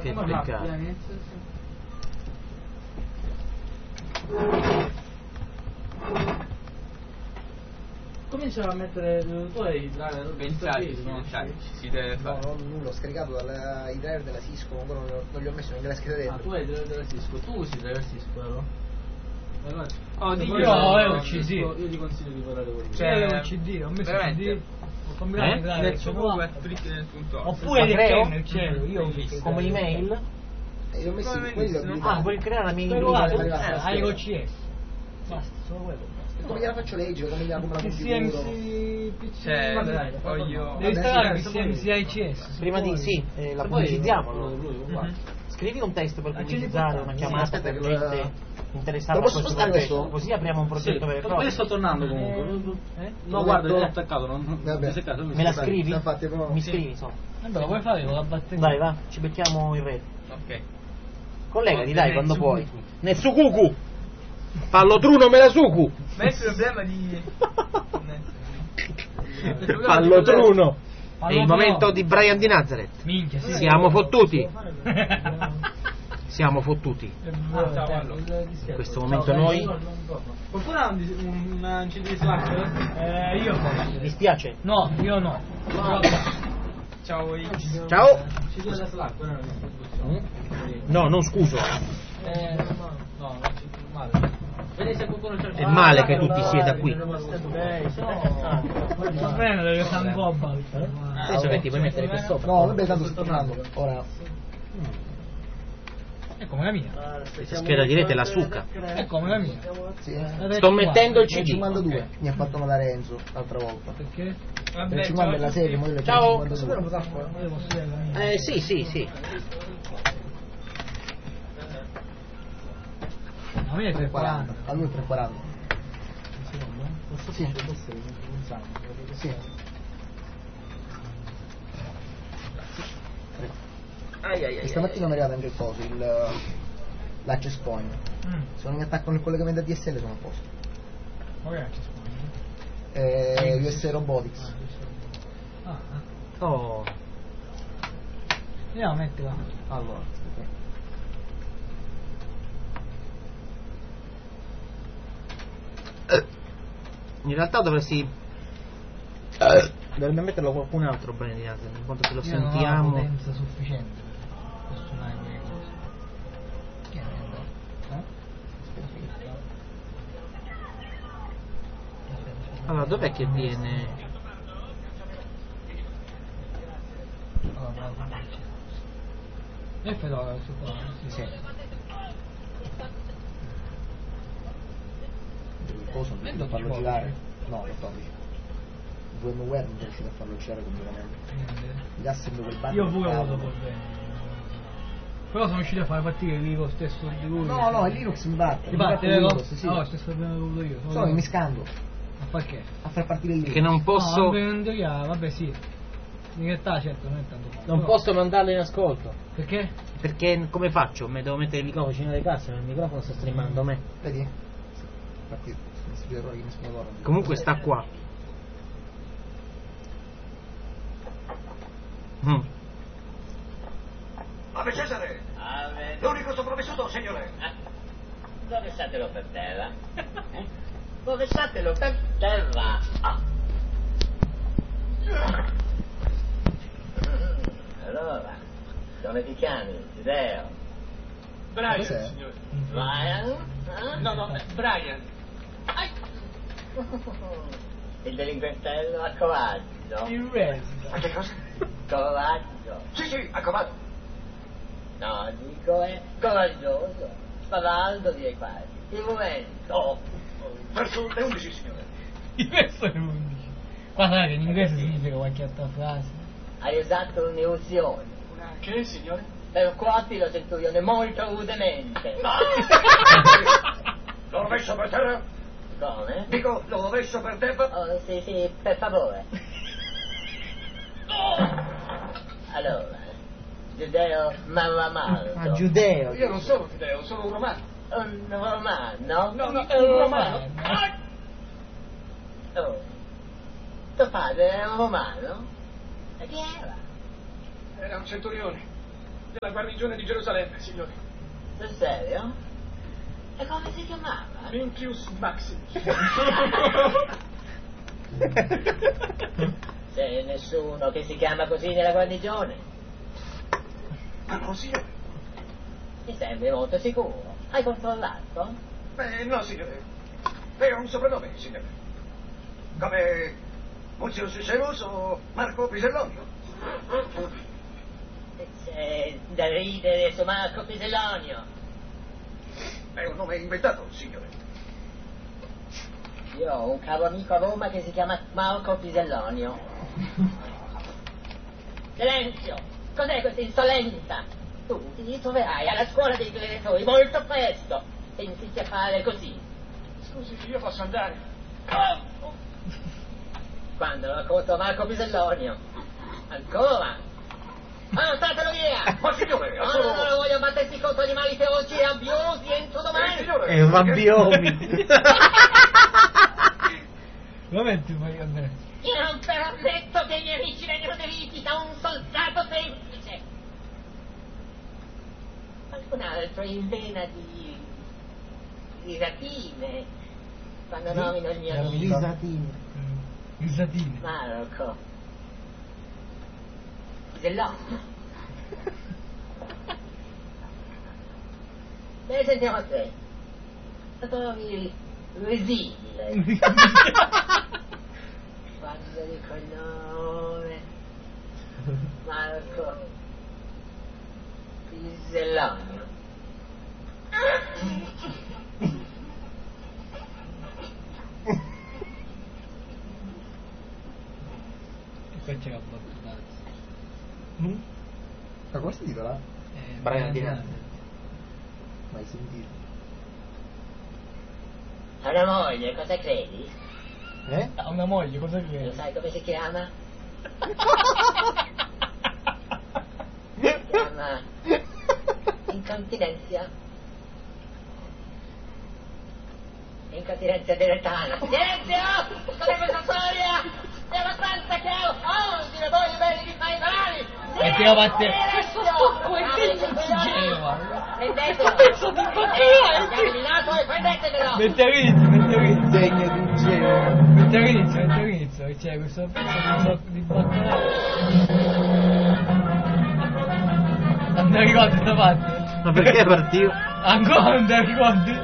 Che peccato. Comincia a mettere. Tu hai pensare, si deve fare. No, non l'ho scaricato dai driver della Cisco, ancora non li ho messo nella scheda dentro. Ah, tu hai il driver della Cisco, tu usi il driver Cisco, vero? Oh, Se io poi ho il CD. Io ti consiglio di parlare con lui. Cioè, il CD, ho messo il CD, ho combinato il nel suo driver, oppure Ma il creo? kernel, c'ero, io ho visto. Come l'email? E li ho messi quelli Ah, vuoi creare la mia Hai con CS. Basta, solo quello. come gliela faccio leggere, come la configuro. PCMC, Cioè, Vabbè, dai, voglio... devi installare PCMC ICS. Prima di sì, la pubblicizziamo. Scrivi un testo per pubblicizzare una chiamata per gente interessata Lo a posso questo spostare progetto, questo? così apriamo un progetto vero e proprio. Poi sto tornando comunque. No, guarda, è attaccato, non sei caso. Me la scrivi? Infatti, Mi scrivi, insomma. Vabbè, lo puoi fare con la batteria. Dai, va, ci becchiamo in rete. Ok. Collegati, dai, quando puoi. Netsukuku! Pallotruno me la suku! Ma è il problema di... Pallotruno! È il momento di Brian di Nazareth. Minchia, sì. Siamo fottuti. Siamo fottuti. In questo momento noi... Qualcuno ha un CD di Slack? Io posso. Mi dispiace? No, io no. Ciao X. Ciao! CD da Slack, non è una distribuzione. No, non scuso. No, male. Vedi se qualcuno c'è. È male che tu ti sieda qui. Va bene, deve fare un gobba. Adesso che ti puoi mettere qui sopra. No, vabbè, tanto sto tornando. Ora. È come la mia. Questa scheda di rete è la succa. È come la mia. Sì, Sto mettendo il c'è CD. 52. Mi ha fatto notare Enzo l'altra volta. Perché? Per 50 della serie, modello Ciao. 52. Sì, sì, sì. La mia è 340. 340. A lui è 340. Sì. Sì. E stamattina mi è arrivato anche il coso, l'access point. Se non mi attaccano il collegamento a DSL sono a posto. Magari ci US Robotics. Oh. Andiamo, mettila. Allora, In realtà dovresti... Dovrebbe metterlo qualcun altro bene di Nazareth, in quanto se lo Io non ho la sentiamo... potenza sufficiente per suonare quelle cose. Che è Allora, dov'è che viene... E fai su qua. sì. Il coso non riesco a farlo girare. No, 14. VMware non riesco a farlo girare completamente. Gli asset quel bug. Io pure lo so bene. Però sono riuscito a fare partire il Linux stesso di lui. No, il Linux mi batte. Ti batte, vero? Windows, sì. No, stesso abbiamo voluto io. Solo che mi scando Ma perché? a far partire il Linux. Che non posso... No, in teoria, vabbè sì. In realtà certo non è tanto. Non Però- posso mandarlo in ascolto. Perché? Perché come faccio? Mi devo mettere il microfono vicino alle casse, il microfono sta streamando me. Vedi? Infatti, questi due errori che mi sono loro. Comunque sta qua. Ave Cesare! Ave. L'unico sopravvissuto, signore! Rovesciatelo per terra. Rovesciatelo per terra. Allora, come ti chiami? Giudeo? Brian, Cos'è? signore. Brian? No, Brian. Il delinquentello a coraggio. Il re. Ma che cosa? Coraggio. Sì, a comando. No, dico è coraggioso. Spavaldo direi quasi. Il momento. Verso le 11, signore. Questo è 11. Guarda che in inglese significa qualche altra frase. Hai usato un'eruzione. Una che, signore? Per cuoti lo centurione molto rudemente. Lo rovescio per terra? Come? Dico, lo rovescio per terra? Oh, sì, per favore. Allora, Giudeo Marramaldo. Ah, Giudeo. Io non sono giudeo, sono un romano. Un romano? No, un romano. Oh, tuo padre era un romano? E chi era? Era un centurione. della guarnigione di Gerusalemme, signore. Sul serio? E come si chiamava? Minchius Maximus. C'è nessuno che si chiama così nella guarnigione. Ma no, signore. Mi sembri molto sicuro. Hai controllato? Beh, no, signore. È un soprannome, signore. Come Muzio Severus o Marco Pisellonio. C'è da ridere su Marco Pisellonio. È un nome inventato, signore. Io ho un caro amico a Roma che si chiama Marco Pisellonio. Silenzio! Cos'è questa insolenza? Tu ti troverai alla scuola dei gladiatori molto presto se insisti a fare così. Scusi, io posso andare. Quando racconto Marco Pisellonio? Ancora? Statelo via! Ma signore, No, non lo voglio battersi contro animali feroci e rabbiosi entro domani! signore. È un rabbiomi. Veramente puoi andare. Io non permetto che i miei amici vengano feriti da un soldato semplice! Qualcun altro in vena di risatine quando nomino il mio amico Risatine. Marco Pisellonio. Beh, sentiamo a te. Lo trovi risibile quando dico il nome Marco Pisellonio. E poi c'era un po' Ma come si titola? Brian Dinante. Mai sentito? Ha una moglie, cosa credi? Ha una moglie, cosa Lo credi? sai come si chiama? Si chiama incontinenzia. Incontinenzia dilettana. Silenzio! Cos'è questa storia? È abbastanza chiaro! Ordine voi belli di fai mali! E ti la batte. Prendetelo! Pezzo di bacchino! Camminato e prendetelo! Mette all'inizio. Degno di un geo. Mette all'inizio, che c'è questo pezzo di baccalà. Non ti ricordi questa parte? Ma perché è partito? Ancora non te la ricordi?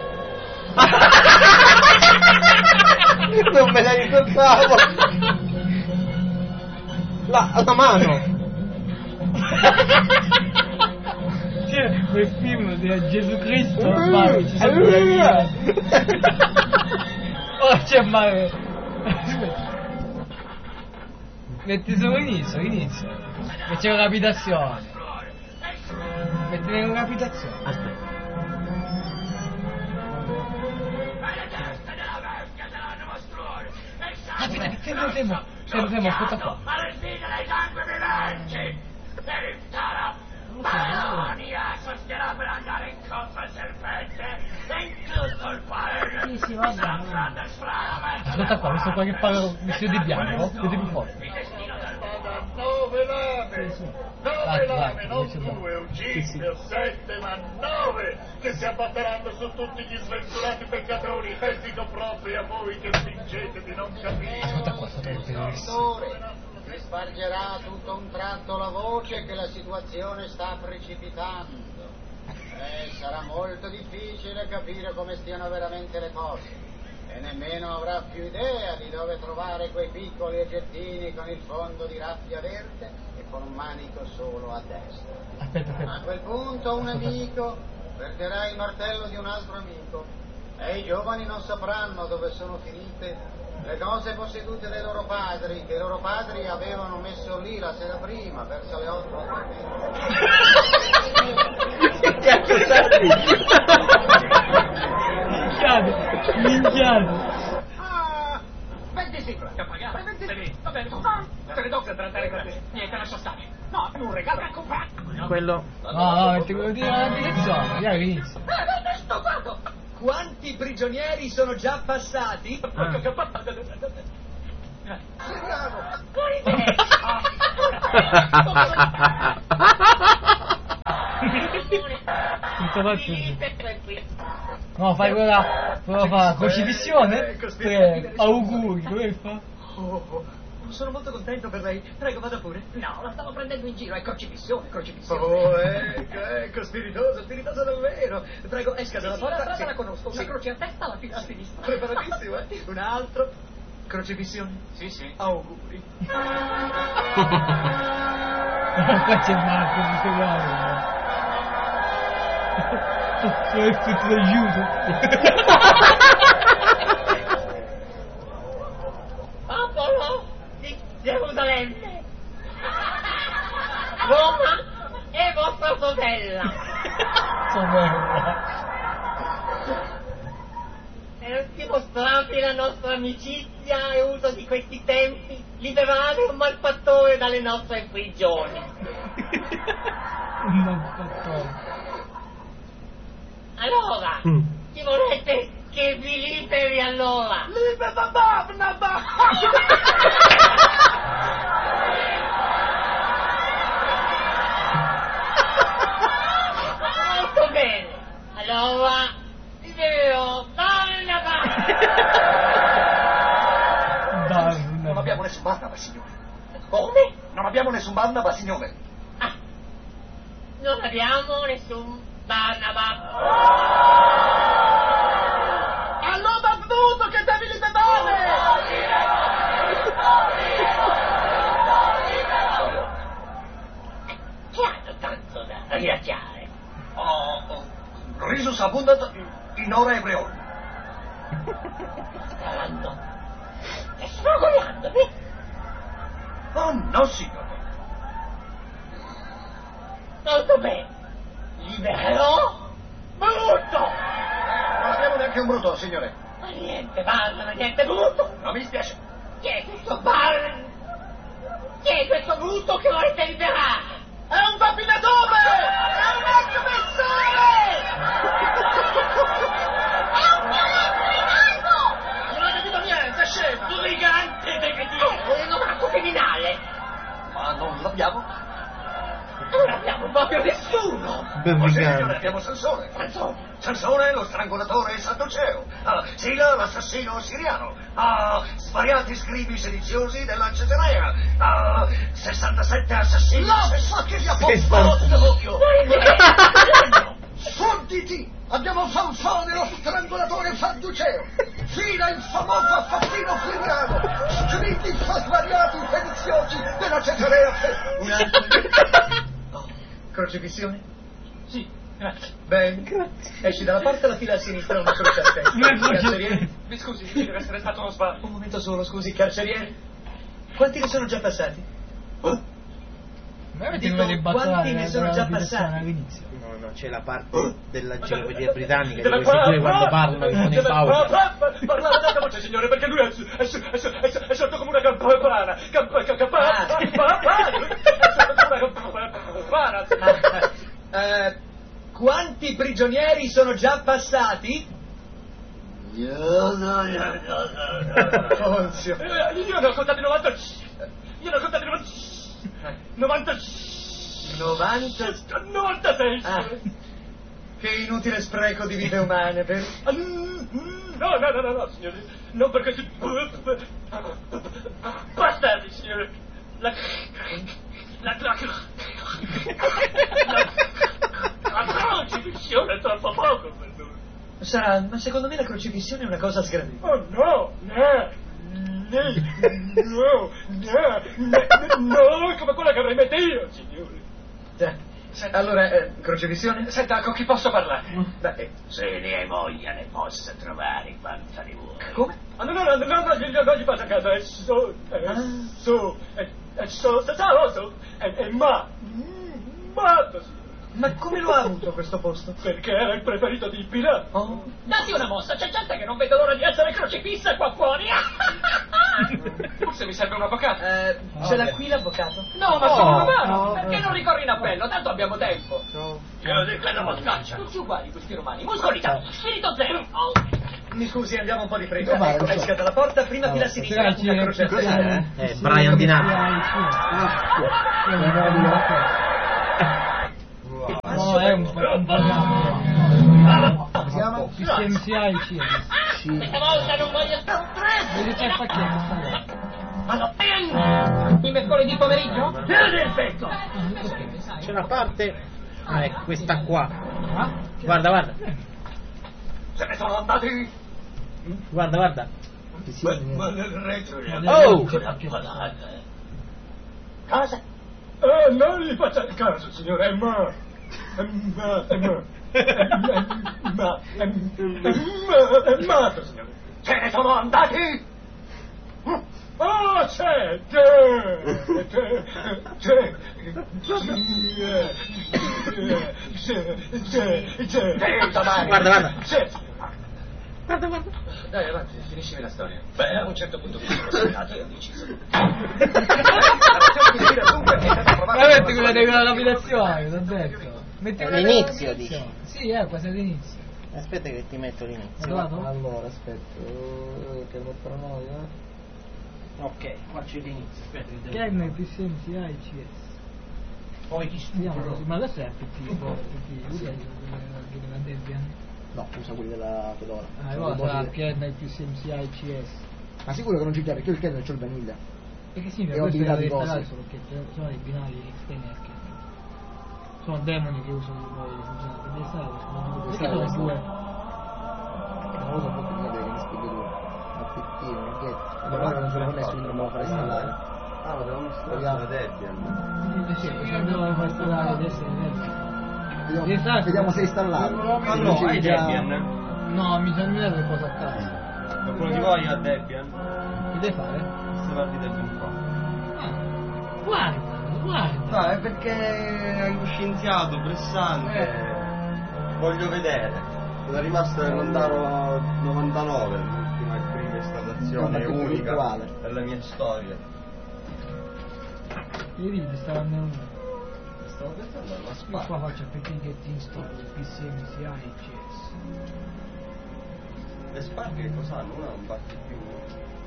Non me la ricordavo. La mano. C'è quel film di Gesù Cristo, Mario, ci sono due via. Oh, c'è Mario. Metti solo inizio. Che c'è una capitazione. Metti una capitazione. Aspetta. Aspetta, fermo, aspetta qua. Alla fine dei sangue viventi! Per il toro! Baronia sosterrà per andare incontro al serpente e in tutto il paese Sì, va bene. grande strada Ascolta qua, questo qua che fa vestito di bianco, vedi più forte. il destino del mondo. 9 lame! Vai, 9 lame, non sì. 2 o 5 o 7, ma 9 che si abbatteranno su tutti gli sventurati peccatori e dico proprio a voi che fingete di non capire. Ascolta qua, Dottore, si spargerà tutto un tratto la voce che la situazione sta precipitando. Sarà molto difficile capire come stiano veramente le cose e nemmeno avrà più idea di dove trovare quei piccoli oggettini con il fondo di raffia verde e con un manico solo a destra. Aspetta. A quel punto un amico perderà il martello di un altro amico e i giovani non sapranno dove sono finite le cose possedute dai loro padri, che i loro padri avevano messo lì la sera prima, verso le 8 Che cazzo sei? Minchiato. Ah, 25 da pagare. 20. Va bene, te ne do per trattare con te. Niente, lascia stare. No, è un regalo da comprare. Quello. No, metti quello di una direzione, via che inizia. Sto fatto. Quanti prigionieri sono già passati? Bravo. Aspetta, no, fai quella fa crocifissione? Auguri, come fa? Sono molto contento per lei. Prego, vada pure. No, la stavo prendendo in giro, è crocifissione. Oh, ecco, spiritoso davvero. Prego, esca dalla porta. La strada la conosco, una croce a testa, la fila a sinistra. Preparatissimo, Un altro. Crocifissione? Sì. Auguri. Qua c'è Marco di Severo. Sono effetto d'aiuto. Popolo di Gerusalemme, Roma è vostra sorella. Per dimostrarvi la nostra amicizia e uso di questi tempi, liberare un malfattore dalle nostre prigioni. Un malfattore. Allora, chi volete che vi liberi allora? Molto bene, allora libererò Barnaba. Non abbiamo nessun Barnaba, signore. Come? Non abbiamo nessun Barnaba, signore. Non abbiamo nessun Barnaba. Allora avvenuto che devi liberare! Che hanno tanto da ringraziare? Risus abundat in ora ebreon. Stanno sfragogliandomi. Oh no, signore. Molto bene, libererò Brutto. Non abbiamo neanche un brutto, signore. Ma niente Barnaba, niente brutto. Non mi spiace. Chi è questo Barnaba? Chi è questo brutto che volete liberare? È un rapinatore! È un aggressore! È un criminale! Non ho capito niente, scemo! Brigante definitivo! Rinomato criminale! Ma non l'abbiamo? Non abbiamo proprio nessuno! Oh, sì, signore, abbiamo Sansone. Sansone, lo strangolatore sadduceo. Sila, l'assassino siriano. Svariati scribi sediziosi della Cesarea. 67 assassini. La che vi ha posto! Sudditi! Abbiamo Sansone, lo strangolatore sadduceo. Sila, il famoso assassino siriano. Scribi svariati sediziosi della Cesarea. Un altro. Crocifissione? Sì, grazie. Bene. Grazie. Esci dalla porta, la fila a sinistra, una croce a testa. Carceriere? Mi scusi, ci deve essere stato uno sbaglio. Un momento solo, scusi, carceriere. Quanti ne sono già passati? Quanti ne sono già passati? No, c'è la parte dell'enciclopedia britannica dove si vede quando parlano che sono in pausa. Parlare ad alta voce, signore, perché lui è sotto come una campana. Quanti prigionieri sono già passati? Ponzio. Io ne ho contati 90. Io ne ho contati 96. Che inutile spreco di vite umane, vero? No, signore. Non perché si... Bastardi, signore. La crocifissione è troppo poco per lui. Sarà, ma secondo me la crocifissione è una cosa sgradita. Oh no, come quella che avrei mette io, signore. Allora, crocifissione? Senta, con chi posso parlare? Beh, Se ne hai voglia ne possa trovare quanta ne vuoi. come? No, gli passa a casa, è matto, signore. Ma come lo ha avuto questo posto? Perché era il preferito di Pilato. Oh. Dati una mossa, c'è gente che non vede l'ora di essere crocifissa qua fuori. Forse mi serve un avvocato. Ce l'ha qui l'avvocato? No, ma sono romano. Perché non ricorri in appello? Tanto abbiamo tempo. Io di quella moscaccia. Tutti uguali questi romani. Muscolità, spirito zero. Mi scusi, andiamo un po' di fretta. Ecco, esca dalla porta, prima fila a sinistra, una croce a testa. Brian Di Napoli. No, è un programma. Come si chiama? PCMCI CS. Questa volta non voglio stare preso! Vedi c'è il pacchetto, sta là. Allora, il mercoledì pomeriggio? Perfetto! C'è una parte. Ah, è questa qua. Ah? Guarda, guarda. Se ne sono andati. Guarda, guarda. Ma nel reggio Oh! Cosa? Non gli faccia il caso, signore, è morto. È morto, signore. Se ne sono andati? Oh, c'è! Guarda, guarda. Guarda, guarda. Dai, avanti, finiscimi la storia. Beh, a un certo punto mi sono sedato e ho deciso. Ma metti quella della lapidazione, t'ho detto. Metti quella L'inizio, della dici? lapidazione. Sì, quasi all'inizio. Aspetta che ti metto Hai l'inizio. trovato? Allora, aspetta. Che lo pronoia. Ok, qua c'è l'inizio. Aspetta che Che è il PCMCI CS? Poi ti Vediamo stupro. così, ma adesso è PT, usa la Debian. No, usa quelli della Fedora. Ah, allora sarà il kernel PCMCI CS. Ma sicuro che non c'è già, perché io il kernel c'ho il vaniglia. Perché sì, E ho questo abilità devo di installare cose. solo che sono i binari esterni al kernel. Sono demoni che uso poi funzionano. Devi installare questo, perché sono due. Non lo so, molto mi che mi spieghi tu. Ma perché non è che... Allora non sono connesso, quindi non me lo farei installare. Ah, lo devo mostrare sulla Debian. Sì, se devo far installare adesso Vediamo se è installato. Ma Se no, non c'è hai già- Debian? No, mi sono messo le cose a casa. Qualcuno di voi ha Debian? Che devi fare? Installati Debian Pro. Guarda. No, è perché è uno scienziato pressante. Voglio vedere. Sono rimasto nel lontano 99, l'ultima e prima installazione No, ma unica virtuale. della mia storia. I video stavano uno. Stavo pensando alla Io spalla. qua faccio perché che ti installo il PCMCI CS. Le sparche che cosa hanno? Una non batte più.